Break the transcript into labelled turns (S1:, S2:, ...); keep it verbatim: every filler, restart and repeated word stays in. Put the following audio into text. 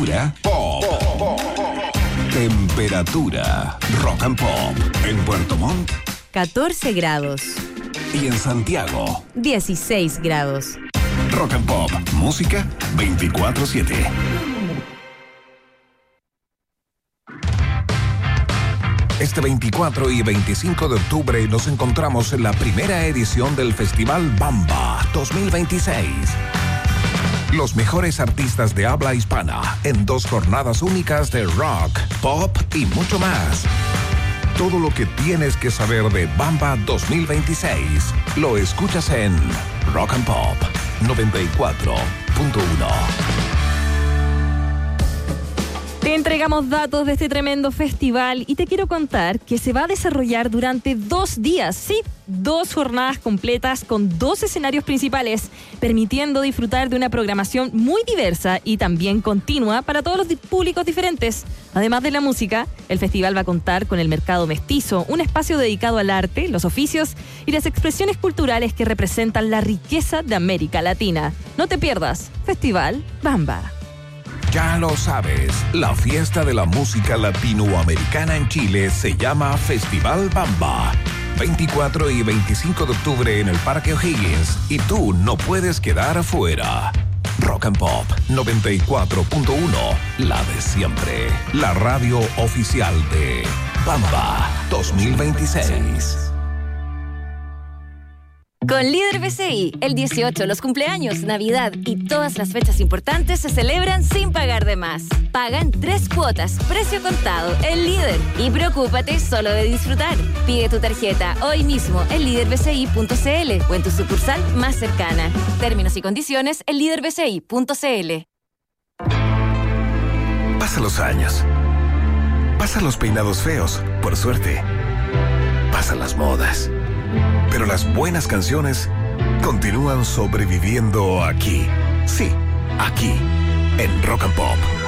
S1: Pop. Temperatura Rock and Pop en Puerto Montt
S2: catorce grados
S1: y en Santiago
S2: dieciséis grados.
S1: Rock and Pop, música veinticuatro siete. Este veinticuatro y veinticinco de octubre nos encontramos en la primera edición del Festival Bamba dos mil veintiséis. Los mejores artistas de habla hispana en dos jornadas únicas de rock, pop y mucho más. Todo lo que tienes que saber de Bamba dos mil veintiséis lo escuchas en Rock and Pop noventa y cuatro punto uno.
S2: Te entregamos datos de este tremendo festival y te quiero contar que se va a desarrollar durante dos días, sí, dos jornadas completas con dos escenarios principales, permitiendo disfrutar de una programación muy diversa y también continua para todos los di- públicos diferentes. Además de la música, el festival va a contar con el Mercado Mestizo, un espacio dedicado al arte, los oficios y las expresiones culturales que representan la riqueza de América Latina. No te pierdas, Festival Bamba.
S1: Ya lo sabes, la fiesta de la música latinoamericana en Chile se llama Festival Bamba. veinticuatro y veinticinco de octubre en el Parque O'Higgins y tú no puedes quedar afuera. Rock and Pop noventa y cuatro punto uno, la de siempre, la radio oficial de Bamba dos mil veintiséis.
S3: Con Líder B C I, el dieciocho, los cumpleaños, Navidad y todas las fechas importantes se celebran sin pagar de más. Paga en tres cuotas, precio contado, el Líder. Y preocúpate solo de disfrutar. Pide tu tarjeta hoy mismo en líder b c i punto c l o en tu sucursal más cercana. Términos y condiciones en líder b c i punto c l.
S1: Pasan los años. Pasan los peinados feos, por suerte. Pasan las modas. Pero las buenas canciones continúan sobreviviendo aquí. Sí, aquí, en Rock and Pop.